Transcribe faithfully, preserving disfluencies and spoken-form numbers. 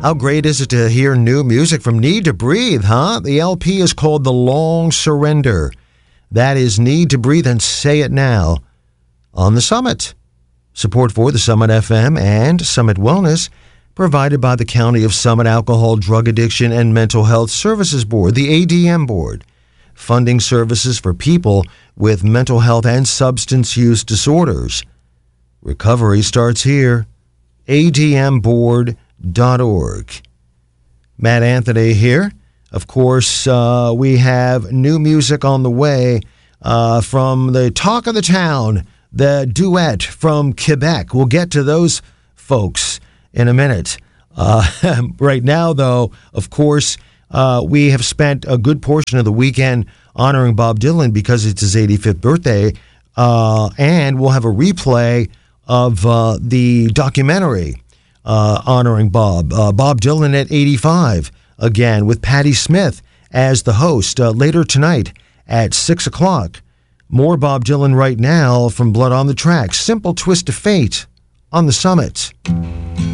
How great is it to hear new music from Need to Breathe, huh? The L P is called The Long Surrender. That is Need to Breathe and Say It Now on the Summit. Support for the Summit F M and Summit Wellness provided by the County of Summit Alcohol, Drug Addiction, and Mental Health Services Board, the A D M Board, funding services for people with mental health and substance use disorders. Recovery starts here. A D M board dot org. Matt Anthony here. Of course, uh, we have new music on the way uh, from the Talk of the Town, the duet from Quebec. We'll get to those folks in a minute. Uh, right now, though, of course, uh, we have spent a good portion of the weekend honoring Bob Dylan because it's his eighty-fifth birthday, uh, and we'll have a replay of uh, the documentary Uh, honoring Bob. Uh, Bob Dylan at eighty-five, again, with Patti Smith as the host uh, later tonight at six o'clock. More Bob Dylan right now from Blood on the Tracks. Simple Twist of Fate on the Summit.